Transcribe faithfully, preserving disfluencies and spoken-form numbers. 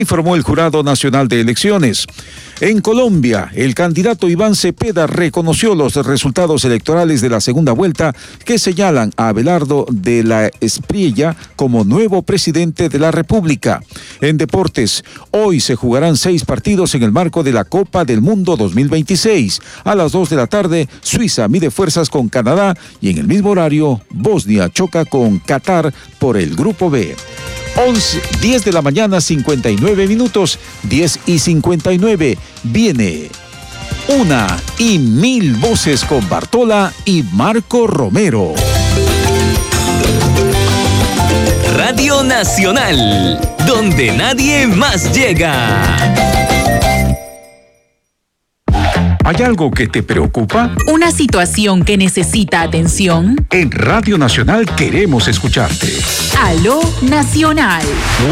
informó el Jurado Nacional de Elecciones. En Colombia, el candidato Iván Cepeda reconoció los resultados electorales de la segunda vuelta que señalan a Abelardo de la Espriella como nuevo presidente de la República. En deportes, hoy se jugarán seis partidos en el marco de la Copa del Mundo dos mil veintiséis. A las dos de la tarde, Suiza mide fuerzas con Canadá y en el mismo horario, Bosnia choca con Qatar por el Grupo B. once, diez de la mañana, cincuenta y nueve minutos, diez y cincuenta y nueve. Viene Una y Mil Voces con Bartola y Marco Romero. Radio Nacional, donde nadie más llega. ¿Hay algo que te preocupa? ¿Una situación que necesita atención? En Radio Nacional queremos escucharte. Aló Nacional.